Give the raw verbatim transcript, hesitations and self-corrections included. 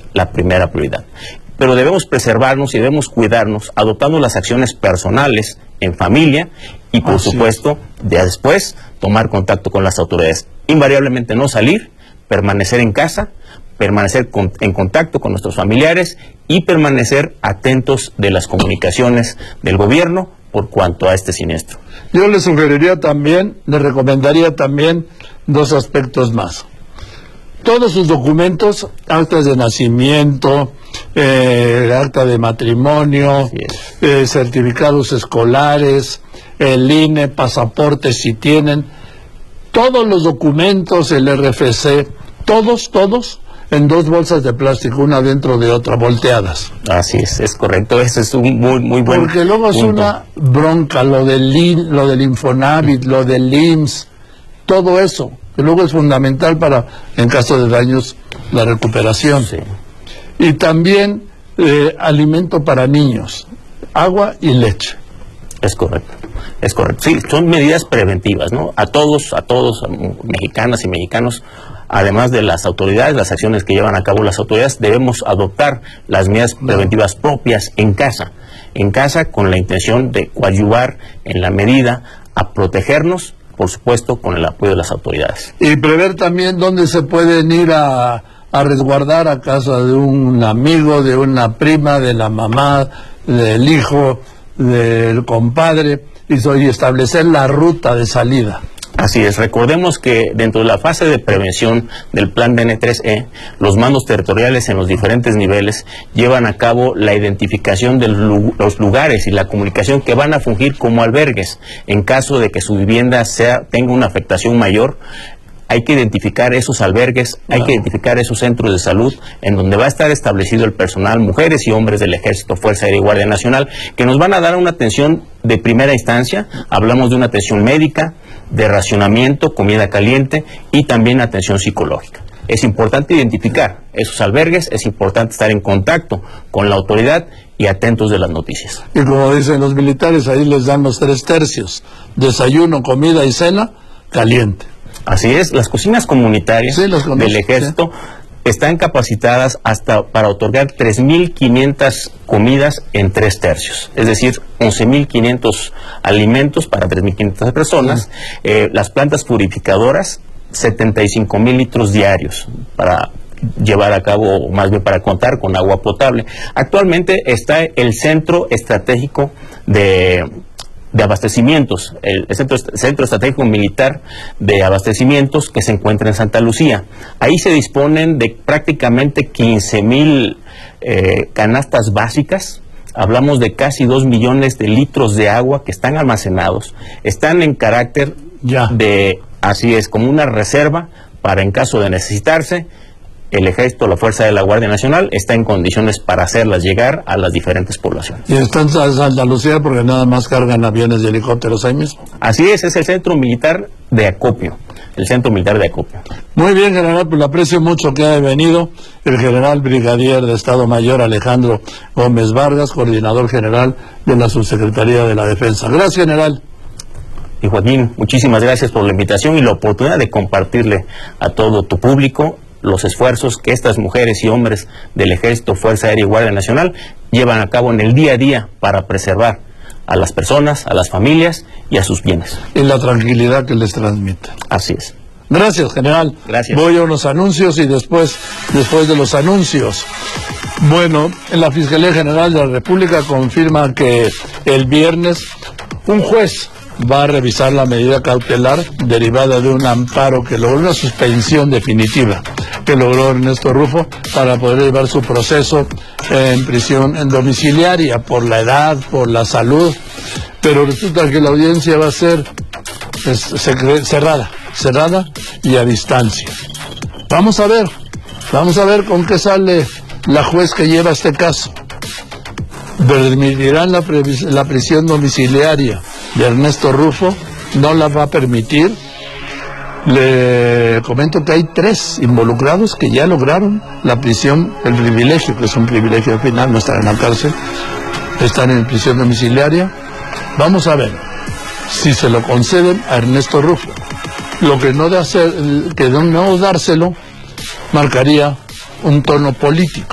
la primera prioridad. Pero debemos preservarnos y debemos cuidarnos adoptando las acciones personales en familia y por Así supuesto de después tomar contacto con las autoridades. Invariablemente no salir, permanecer en casa, permanecer con, en contacto con nuestros familiares y permanecer atentos de las comunicaciones del gobierno por cuanto a este siniestro. Yo le sugeriría también, le recomendaría también dos aspectos más. Todos sus documentos, actas de nacimiento, eh, acta de matrimonio, eh, certificados escolares, el I N E, pasaportes si tienen, todos los documentos, el R F C, todos, todos, en dos bolsas de plástico, una dentro de otra, volteadas. Así es, es correcto, ese es un muy, muy buen Porque luego es punto. Una bronca, lo del, lo del Infonavit, lo del I M S S, todo eso, que luego es fundamental para, en caso de daños, la recuperación. Sí. Y también eh, alimento para niños, agua y leche. Es correcto, es correcto. Sí, son medidas preventivas, ¿no? A todos, a todos, a mexicanas y mexicanos, además de las autoridades, las acciones que llevan a cabo las autoridades, debemos adoptar las medidas preventivas propias en casa, en casa con la intención de coadyuvar en la medida a protegernos, por supuesto, con el apoyo de las autoridades. Y prever también dónde se pueden ir a, a resguardar a casa de un amigo, de una prima, de la mamá, del hijo, del compadre, y, y establecer la ruta de salida. Así es, recordemos que dentro de la fase de prevención del plan D N tres E, los mandos territoriales en los diferentes niveles llevan a cabo la identificación de los lugares y la comunicación que van a fungir como albergues. En caso de que su vivienda sea, tenga una afectación mayor, hay que identificar esos albergues, hay que identificar esos centros de salud en donde va a estar establecido el personal, mujeres y hombres del Ejército, Fuerza Aérea y Guardia Nacional, que nos van a dar una atención de primera instancia. Hablamos de una atención médica, de racionamiento, comida caliente y también atención psicológica. Es importante identificar esos albergues, es importante estar en contacto con la autoridad y atentos de las noticias. Y como dicen los militares, ahí les dan los tres tercios, desayuno, comida y cena, caliente. Así es, las cocinas comunitarias sí, los conozco, del Ejército sí. están capacitadas hasta para otorgar tres mil quinientas comidas en tres tercios, es decir, once mil quinientos alimentos para tres mil quinientas personas. Sí. Eh, las plantas purificadoras, setenta y cinco mil litros diarios para llevar a cabo, o más bien para contar con agua potable. Actualmente está el Centro Estratégico de... de abastecimientos, el centro, centro Estratégico Militar de Abastecimientos que se encuentra en Santa Lucía. Ahí se disponen de prácticamente quince mil eh, canastas básicas. Hablamos de casi dos millones de litros de agua que están almacenados, están en carácter ya. de, así es, como una reserva para en caso de necesitarse. El Ejército, la Fuerza de la Guardia Nacional está en condiciones para hacerlas llegar a las diferentes poblaciones. Y están en Santa Lucía porque nada más cargan aviones y helicópteros ahí mismo. Así es, es el Centro Militar de Acopio, el Centro Militar de Acopio. Muy bien, general, pues le aprecio mucho que haya venido el general brigadier de Estado Mayor Alejandro Gómez Vargas, coordinador general de la Subsecretaría de la Defensa. Gracias, general. Y Joaquín, muchísimas gracias por la invitación y la oportunidad de compartirle a todo tu público los esfuerzos que estas mujeres y hombres del Ejército, Fuerza Aérea y Guardia Nacional llevan a cabo en el día a día para preservar a las personas, a las familias y a sus bienes. Y la tranquilidad que les transmite. Así es. Gracias, general. Gracias. Voy a unos anuncios y después, después de los anuncios. Bueno, la Fiscalía General de la República confirma que el viernes un juez va a revisar la medida cautelar derivada de un amparo que logró, una suspensión definitiva que logró Ernesto Rufo para poder llevar su proceso en prisión en domiciliaria por la edad, por la salud, pero resulta que la audiencia va a ser es, cerrada, cerrada y a distancia. Vamos a ver, vamos a ver con qué sale la juez que lleva este caso. Permitirán la, la prisión domiciliaria de Ernesto Rufo, no la va a permitir. Le comento que hay tres involucrados que ya lograron la prisión, el privilegio, que es un privilegio al final, no están en la cárcel, están en prisión domiciliaria. Vamos a ver si se lo conceden a Ernesto Rufo. Lo que no de hacer, que no dárselo marcaría un tono político.